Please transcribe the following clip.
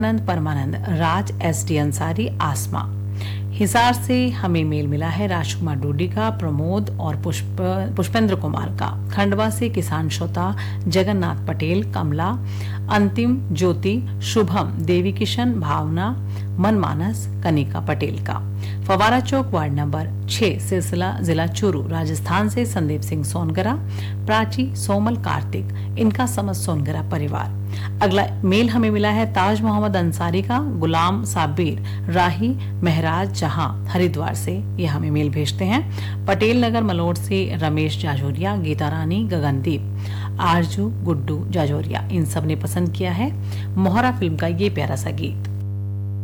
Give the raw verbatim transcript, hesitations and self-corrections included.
आनंद परमानंद, राज S D Ansari, आसमा। हिसार से हमें mail मिला है राजकुमार डोडी का, प्रमोद और पुष्प पुष्पेंद्र कुमार का। खंडवा से किसान श्रोता जगन्नाथ पटेल, कमला, अंतिम, ज्योति, शुभम, देवी किशन, भावना, मनमानस, कनिका पटेल का। फवारा चौक वार्ड नंबर छह, सिलसिला जिला चूरू, राजस्थान से संदीप सिंह सोनगरा, प्राची, सोमल, कार्तिक, इनका समस्त सोनगरा परिवार। अगला मेल हमें मिला है ताज मोहम्मद अंसारी का, गुलाम साबिर, राही, महराज जहां, हरिद्वार से ये हमें मेल भेजते हैं। पटेल नगर मलोट से रमेश जाजोरिया, गीता रानी, गगनदीप, आरजू, गुड्डू जाजोरिया, इन सब ने पसंद किया है मोहरा फिल्म का ये प्यारा सा गीत।